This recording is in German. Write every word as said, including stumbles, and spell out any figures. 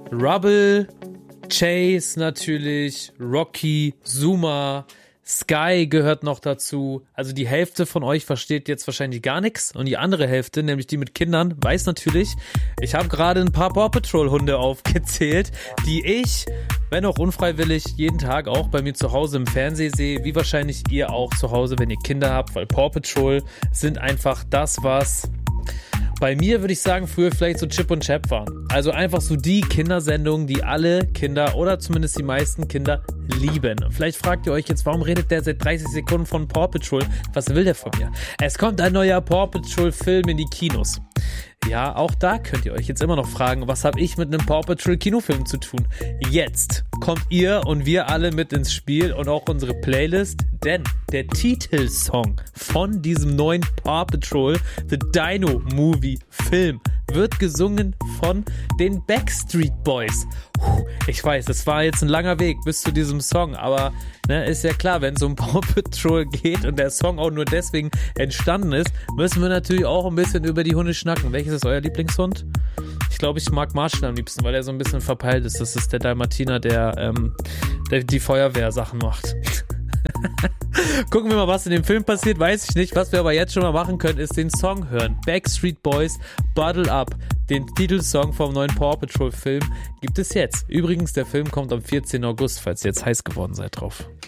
Rubble, Chase natürlich, Rocky, Zuma, Sky gehört noch dazu. Also die Hälfte von euch versteht jetzt wahrscheinlich gar nichts und die andere Hälfte, nämlich die mit Kindern, weiß natürlich. Ich habe gerade ein paar Paw Patrol Hunde aufgezählt, die ich, wenn auch unfreiwillig, jeden Tag auch bei mir zu Hause im Fernsehen sehe, wie wahrscheinlich ihr auch zu Hause, wenn ihr Kinder habt, weil Paw Patrol sind einfach das, was bei mir, würde ich sagen, früher vielleicht so Chip und Chap waren. Also einfach so die Kindersendungen, die alle Kinder oder zumindest die meisten Kinder lieben. Vielleicht fragt ihr euch jetzt, warum redet der seit dreißig Sekunden von Paw Patrol? Was will der von mir? Es kommt ein neuer Paw Patrol Film in die Kinos. Ja, auch da könnt ihr euch jetzt immer noch fragen, was habe ich mit einem Paw Patrol Kinofilm zu tun? Jetzt kommt ihr und wir alle mit ins Spiel und auch unsere Playlist, denn der Titelsong von diesem neuen Paw Patrol The Dino Movie Film wird gesungen von den Backstreet Boys. Puh, ich weiß, es war jetzt ein langer Weg bis zu diesem Song, aber ne, ist ja klar, wenn es um Paw Patrol geht und der Song auch nur deswegen entstanden ist, müssen wir natürlich auch ein bisschen über die Hunde schnacken. Welches ist euer Lieblingshund? Ich glaube, ich mag Marshall am liebsten, weil er so ein bisschen verpeilt ist. Das ist der Dalmatiner, der, ähm, der die Feuerwehrsachen macht. Gucken wir mal, was in dem Film passiert, weiß ich nicht. Was wir aber jetzt schon mal machen können, ist den Song hören. Backstreet Boys, Bottle Up. Den Titelsong vom neuen Paw Patrol Film gibt es jetzt. Übrigens, der Film kommt am vierzehnten August, falls ihr jetzt heiß geworden seid drauf.